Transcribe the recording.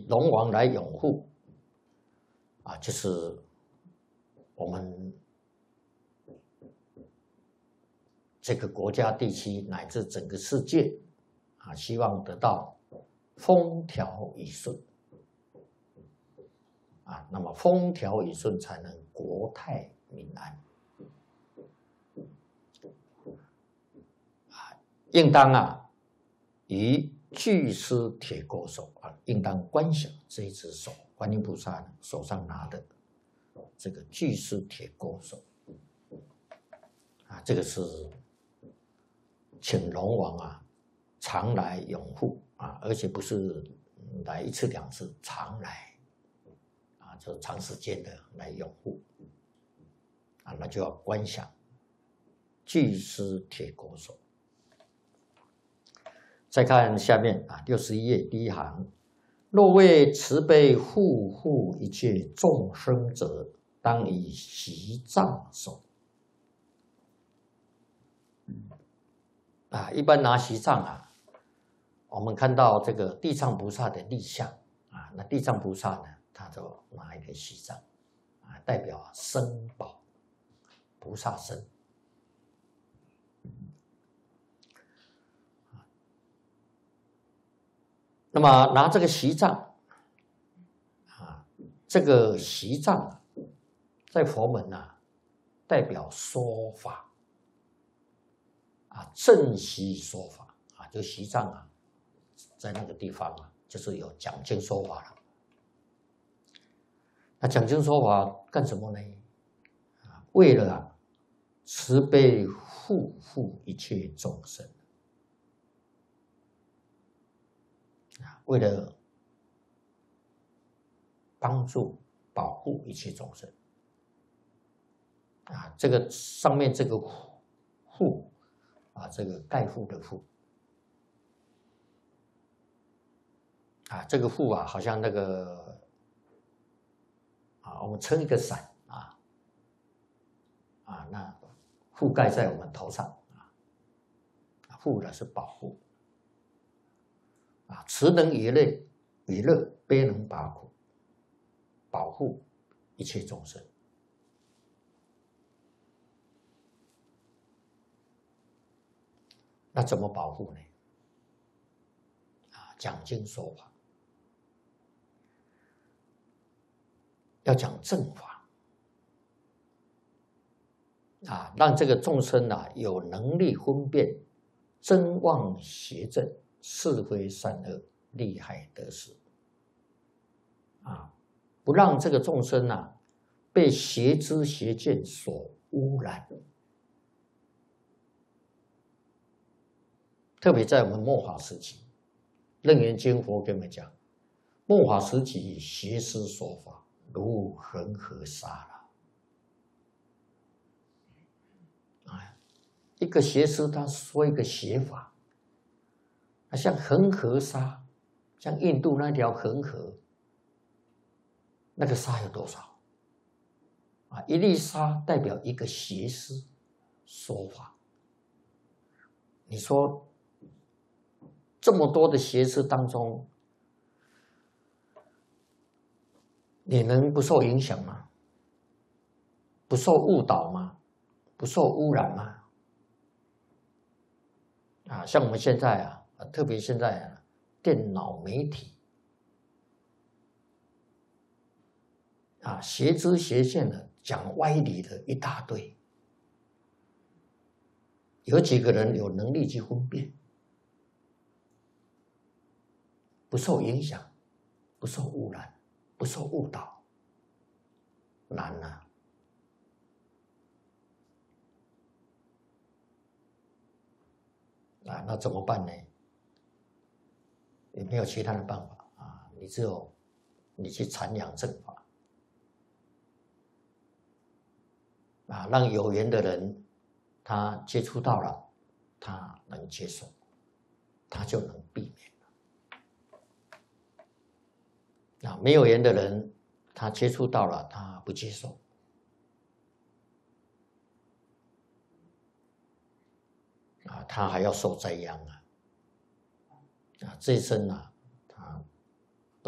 龙王来拥护啊，就是我们这个国家地区乃至整个世界啊，希望得到风调雨顺啊，那么风调雨顺才能国泰民安啊，应当啊以巨狮铁钩手啊，应当观想这一只手，观音菩萨手上拿的这个巨狮铁钩手啊，这个是请龙王啊常来拥护啊，而且不是来一次两次，常来啊，就长时间的来拥护啊，那就要观想巨狮铁钩手。再看下面啊，61页第一行，若为慈悲护护一切众生者，当以习杖手。啊，一般拿习杖啊，我们看到这个地藏菩萨的立像啊，那地藏菩萨呢，他就拿一个习杖啊，代表身宝，菩萨身。那么拿这个习杖啊，这个习杖在佛门啊，代表说法啊，正习说法啊，就习杖啊，在那个地方啊，就是有讲经说法了。那讲经说法干什么呢？啊，为了啊慈悲护护一切众生。为了帮助保护一切众生啊，这个上面这个护啊，这个盖护的护啊，这个护啊，好像那个啊，我们撑一个伞啊，那覆盖在我们头上啊，护的是保护。啊，慈能娱乐，悲能拔苦，保护一切众生。那怎么保护呢？啊，讲经说法，要讲正法啊，让这个众生啊有能力分辨真妄邪正、是非善恶、利害得失啊，不让这个众生啊被邪知邪见所污染。特别在我们末法时期，楞严经佛跟我们讲，末法时期邪师说法如恒河沙了。一个邪师他说一个邪法，像恒河沙，像印度那条恒河，那个沙有多少啊？一粒沙代表一个邪师说法。你说这么多的邪师当中，你能不受影响吗？不受误导吗？不受污染吗？啊，像我们现在啊，特别现在啊，电脑媒体啊，邪知邪见的，讲歪理的一大堆。有几个人有能力去分辨，不受影响，不受污染，不受误导，难啊！啊，那怎么办呢？也没有其他的办法啊，你只有你去阐扬正法啊，让有缘的人他接触到了，他能接受，他就能避免了。啊，没有缘的人他接触到了，他不接受，啊，他还要受灾殃啊！啊，这一生啊，